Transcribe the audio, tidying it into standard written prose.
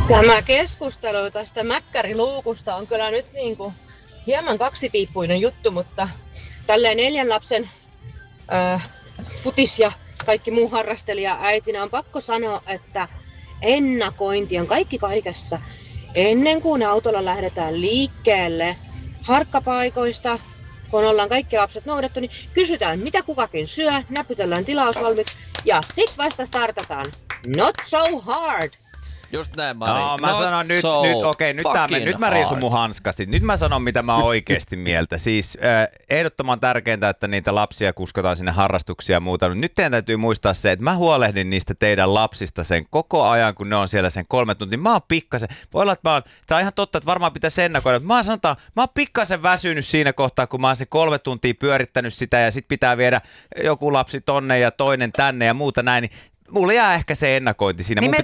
Tämä keskustelu tästä mäkkäriluukusta on kyllä nyt hieman kaksipiippuinen juttu, mutta tälleen 4 lapsen futis ja kaikki muu harrastelija äitinä on pakko sanoa, että ennakointi on kaikki kaikessa. Ennen kuin autolla lähdetään liikkeelle harkkapaikoista, kun ollaan kaikki lapset noudattu, niin kysytään mitä kukakin syö, näpytellään tilaus valmiiksi ja sit vasta startataan. Not so hard! Just näin, Mari. No, mä sanon nyt mä riisun mun hanskasti. Nyt mä sanon, mitä mä oikeesti mieltä. Siis ehdottoman tärkeintä, että niitä lapsia kuskataan sinne harrastuksia ja muuta. Nyt teidän täytyy muistaa se, että mä huolehdin niistä teidän lapsista sen koko ajan, kun ne on siellä sen 3 tuntia. Mä oon pikkasen, voi olla, että tää on ihan totta, että varmaan pitäisi ennakoida. Mä oon pikkasen väsynyt siinä kohtaa, kun mä oon se 3 tuntia pyörittänyt sitä ja sit pitää viedä joku lapsi tonne ja toinen tänne ja muuta näin. Niin mulla jää ehkä se ennakointi siinä. Niin Mun